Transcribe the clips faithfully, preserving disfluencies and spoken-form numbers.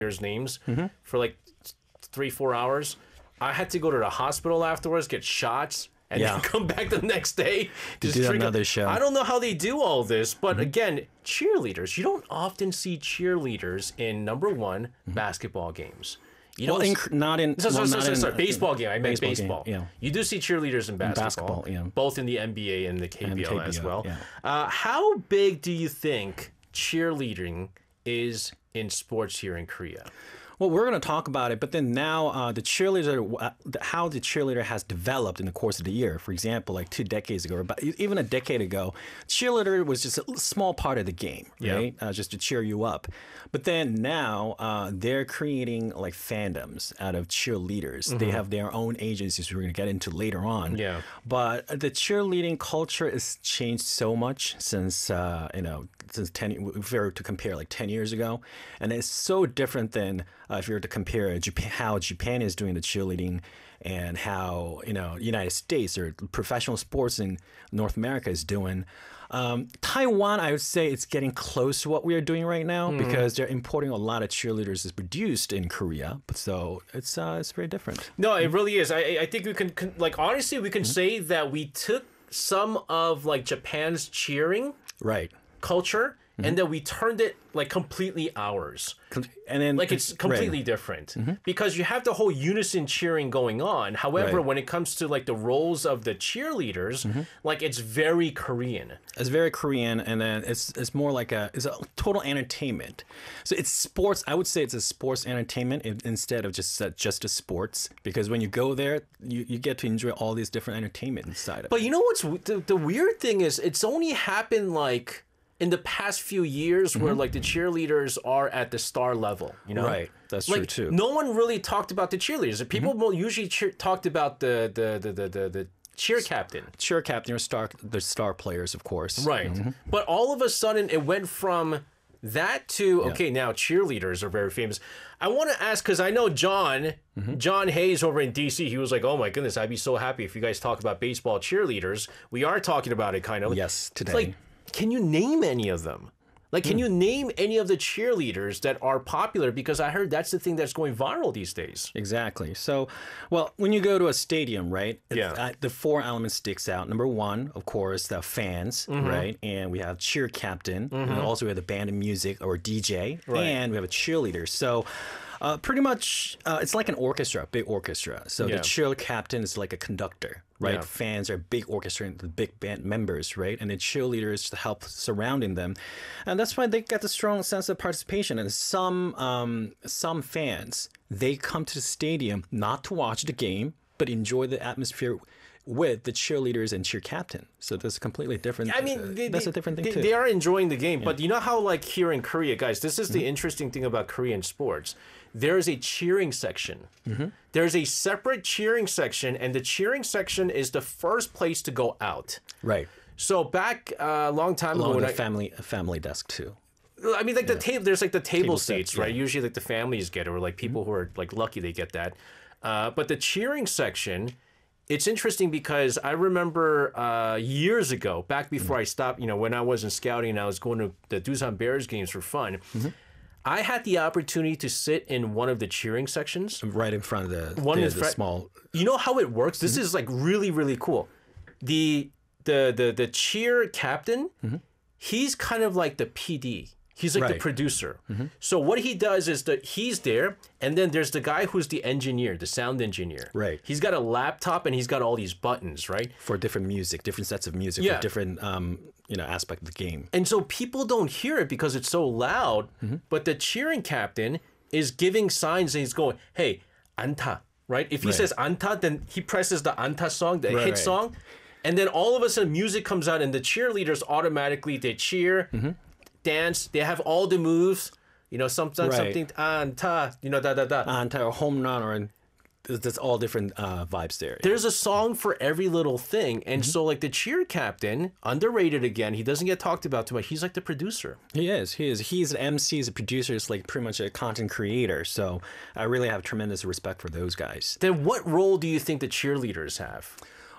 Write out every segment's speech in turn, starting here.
cheerleaders' names mm-hmm. for like three, four hours. I had to go to the hospital afterwards, get shots, and yeah. then come back the next day to do another show. I don't know how they do all this, but mm-hmm. again, cheerleaders. You don't often see cheerleaders in number one mm-hmm. basketball games. You well, in, not in so, well, so, not so, in, sorry, baseball game. I meant baseball. Game, yeah. You do see cheerleaders in basketball, in basketball yeah. both in the N B A and the K B L, and K B L as well. Yeah. Uh, how big do you think cheerleading is in sports here in Korea? Well, we're going to talk about it, but then now uh, the cheerleader, uh, how the cheerleader has developed in the course of the year. For example, like two decades ago, or about, even a decade ago, cheerleader was just a small part of the game, right? Yeah. Uh, just to cheer you up. But then now uh, they're creating like fandoms out of cheerleaders. Mm-hmm. They have their own agencies we're going to get into later on. Yeah. But the cheerleading culture has changed so much since, uh, you know, since ten, if we were to compare like ten years ago. And it's so different than uh, if you were to compare Japan, how Japan is doing the cheerleading and how, you know, United States or professional sports in North America is doing. Um, Taiwan, I would say it's getting close to what we are doing right now mm. because they're importing a lot of cheerleaders that's produced in Korea. But so it's uh, it's very different. No, it really is. I I think we can, can like honestly we can mm-hmm. say that we took some of like Japan's cheering right culture mm-hmm. and then we turned it like completely ours. And then like it's completely right. different mm-hmm. because you have the whole unison cheering going on. However, right. when it comes to like the roles of the cheerleaders, mm-hmm. like it's very Korean. It's very Korean, and then it's it's more like a it's a total entertainment. So it's sports. I would say it's a sports entertainment instead of just uh, just a sports, because when you go there, you, you get to enjoy all these different entertainment inside of but it. You know what's the, the weird thing is it's only happened like in the past few years where mm-hmm. like the cheerleaders are at the star level, you know? Right, that's like, true too. No one really talked about the cheerleaders. People mm-hmm. usually cheer, talked about the the, the the the the cheer captain. Cheer captain or star the star players, of course. Right. Mm-hmm. But all of a sudden it went from that to okay, yeah. now cheerleaders are very famous. I want to ask because I know John, mm-hmm. John Hayes over in D C. He was like, "Oh my goodness, I'd be so happy if you guys talk about baseball cheerleaders." We are talking about it, kind of. Yes, today. Like, can you name any of them? Like, can mm. you name any of the cheerleaders that are popular? Because I heard that's the thing that's going viral these days. Exactly. So, well, when you go to a stadium, right? Yeah. Uh, the four elements sticks out. Number one, of course, the fans, mm-hmm. right? And we have cheer captain. Mm-hmm. And also we have the band of music or D J. Right. And we have a cheerleader. So, uh, pretty much, uh, it's like an orchestra, big orchestra. So yeah. the cheer captain is like a conductor, right? Yeah. Fans are big orchestra, the big band members, right? And the cheerleaders to help surrounding them, and that's why they get the strong sense of participation. And some um, some fans, they come to the stadium not to watch the game, but enjoy the atmosphere with the cheerleaders and cheer captain. So that's completely different. I mean, they, that's they, a different thing they, too. They are enjoying the game, yeah. but you know how like here in Korea, guys, this is the mm-hmm. interesting thing about Korean sports. There is a cheering section. Mm-hmm. There's a separate cheering section, and the cheering section is the first place to go out. Right. So back uh, a long time Along ago, with when a family a family desk too. I mean, like yeah. the table. There's like the table, table seats, sets, right? yeah. Usually, like the families get it, or like people mm-hmm. who are like lucky they get that. Uh, but the cheering section. It's interesting because I remember uh, years ago, back before mm-hmm. I stopped, you know, when I was in scouting, I was going to the Doosan Bears games for fun. Mm-hmm. I had the opportunity to sit in one of the cheering sections. Right in front of the, one the, in the fr- small... You know how it works? This mm-hmm. is like really, really cool. The the the, the cheer captain, mm-hmm. he's kind of like the P D. He's like right. the producer. Mm-hmm. So what he does is that he's there, and then there's the guy who's the engineer, the sound engineer. Right. He's got a laptop, and he's got all these buttons, right? For different music, different sets of music, yeah. for different um, you know, aspect of the game. And so people don't hear it because it's so loud, mm-hmm. but the cheering captain is giving signs, and he's going, hey, Anta, right? If he right. says Anta, then he presses the Anta song, the right, hit right. song, and then all of a sudden music comes out, and the cheerleaders automatically, they cheer, mm-hmm. dance, they have all the moves, you know, something, right. something, anta, you know, da da da. Anta or home run, or there's all different uh, vibes there. There's a song for every little thing. And mm-hmm. so, like, the cheer captain, underrated again, he doesn't get talked about too much. He's like the producer. He is. He is. He's an M C, he's a producer, he's like pretty much a content creator. So I really have tremendous respect for those guys. Then what role do you think the cheerleaders have?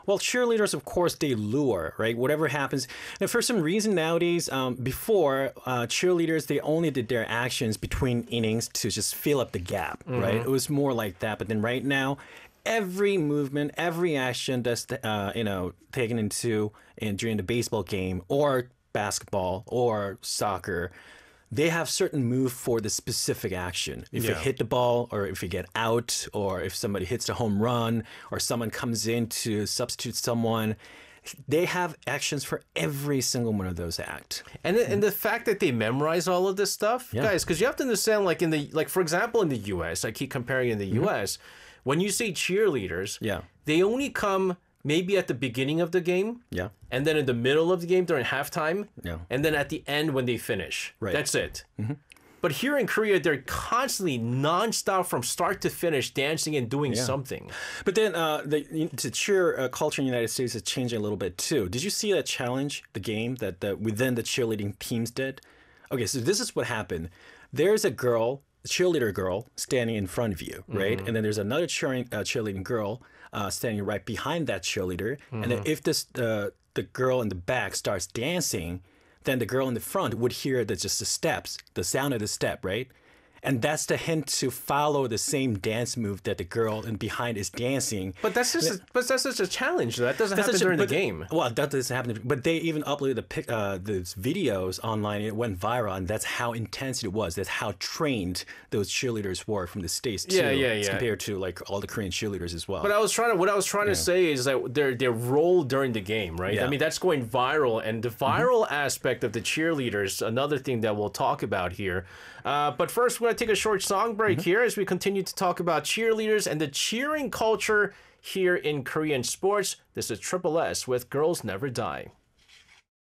Well, cheerleaders, of course, they lure, right? Whatever happens. And for some reason nowadays, um, before, uh, cheerleaders, they only did their actions between innings to just fill up the gap, mm-hmm. right? It was more like that. But then right now, every movement, every action that's, uh, you know, taken into in, during the baseball game or basketball or soccer, they have certain move for the specific action. If Yeah. you hit the ball, or if you get out, or if somebody hits a home run, or someone comes in to substitute someone, they have actions for every single one of those acts. And the, and the fact that they memorize all of this stuff, Yeah. guys, because you have to understand, like in the like for example in the U S, I keep comparing in the U S, when you say cheerleaders, Yeah. they only come maybe at the beginning of the game, Yeah. and then in the middle of the game during halftime, Yeah. and then at the end when they finish. Right. That's it. But here in Korea, they're constantly nonstop from start to finish, dancing and doing Yeah. something. But then uh, the, the cheer uh, culture in the United States is changing a little bit too. Did you see that challenge, the game that the, within the cheerleading teams did? Okay, so this is what happened. There's a girl, a cheerleader girl, standing in front of you, right? Mm-hmm. And then there's another cheering, uh, cheerleading girl uh, standing right behind that cheerleader. Mm-hmm. And then if this uh, the girl in the back starts dancing, then the girl in the front would hear the, just the steps, the sound of the step, right? And that's the hint to follow the same dance move that the girl in behind is dancing. But that's just a, but that's just a challenge. That doesn't happen such a- during the but- game. Well, that doesn't happen. But they even uploaded the pic, uh, those videos online. It went viral, and that's how intense it was. That's how trained those cheerleaders were from the States too. Yeah, yeah, as yeah. compared to like all the Korean cheerleaders as well. But I was trying to what I was trying to say is that their their role during the game, right? Yeah. I mean, that's going viral, and the viral aspect of the cheerleaders, another thing that we'll talk about here. Uh, but first, we're gonna take a short song break here as we continue to talk about cheerleaders and the cheering culture here in Korean sports. This is Triple S with "Girls Never Die."